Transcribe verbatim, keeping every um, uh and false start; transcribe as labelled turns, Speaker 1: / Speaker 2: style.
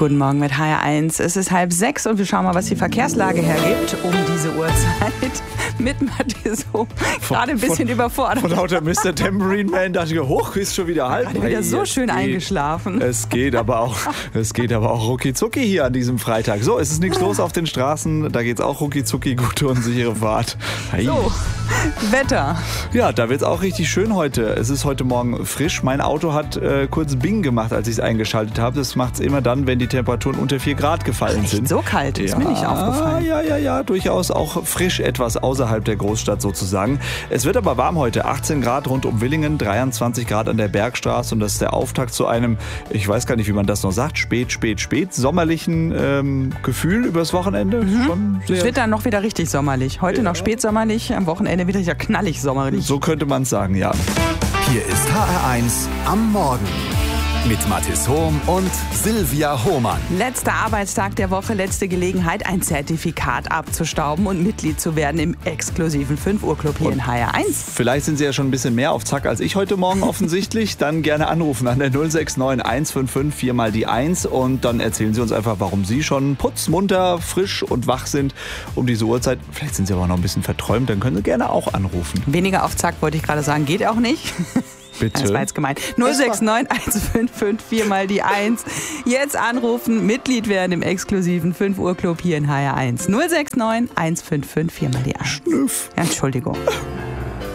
Speaker 1: Guten Morgen mit H R eins. Es ist halb sechs und wir schauen mal, was die Verkehrslage hergibt um diese Uhrzeit. Mit Matthias Hohm. Gerade ein bisschen
Speaker 2: von,
Speaker 1: überfordert.
Speaker 2: Von lauter Mister Tambourine Man dachte ich, hoch, ist schon wieder halb.
Speaker 1: Gerade wieder so schön
Speaker 2: geht.
Speaker 1: eingeschlafen.
Speaker 2: Es geht aber auch, es geht aber auch rucki zucki hier an diesem Freitag. So, es ist nichts los auf den Straßen. Da geht's auch rucki zucki, gute und sichere Fahrt. Hey.
Speaker 1: So, Wetter.
Speaker 2: Ja, da wird's auch richtig schön heute. Es ist heute Morgen frisch. Mein Auto hat äh, kurz Bing gemacht, als ich es eingeschaltet habe. Das macht's immer dann, wenn die Temperaturen unter vier Grad gefallen
Speaker 1: Echt
Speaker 2: sind.
Speaker 1: so kalt, ist
Speaker 2: ja,
Speaker 1: mir nicht aufgefallen.
Speaker 2: Ja, ja, ja, durchaus auch frisch etwas außerhalb der Großstadt sozusagen. Es wird aber warm heute. achtzehn Grad rund um Willingen, dreiundzwanzig Grad an der Bergstraße und das ist der Auftakt zu einem, ich weiß gar nicht, wie man das noch sagt, spät, spät, spät, sommerlichen ähm, Gefühl übers Wochenende.
Speaker 1: Mhm.
Speaker 2: Schon sehr
Speaker 1: Es wird dann noch wieder richtig sommerlich. Heute
Speaker 2: ja.
Speaker 1: noch spätsommerlich, am Wochenende wieder ja knallig sommerlich.
Speaker 2: So könnte man es sagen, ja.
Speaker 3: Hier ist H R eins am Morgen mit Mathis Hohm und Silvia Hohmann.
Speaker 1: Letzter Arbeitstag der Woche, letzte Gelegenheit, ein Zertifikat abzustauben und Mitglied zu werden im exklusiven fünf Uhr Club hier und in H R eins.
Speaker 2: Vielleicht sind Sie ja schon ein bisschen mehr auf Zack als ich heute Morgen offensichtlich. Dann gerne anrufen an der null sechs neun eins fünf fünf vier mal die eins und dann erzählen Sie uns einfach, warum Sie schon putzmunter, frisch und wach sind um diese Uhrzeit. Vielleicht sind Sie aber auch noch ein bisschen verträumt, dann können Sie gerne auch anrufen.
Speaker 1: Weniger auf Zack wollte ich gerade sagen, geht auch nicht.
Speaker 2: Bitte?
Speaker 1: Das war jetzt gemeint. null sechs neun eins fünf fünf vier mal die eins. Jetzt anrufen, Mitglied werden im exklusiven fünf Uhr Club hier in H R eins. null sechs neun eins fünf fünf vier mal die eins.
Speaker 2: Schnüff.
Speaker 1: Ja, Entschuldigung.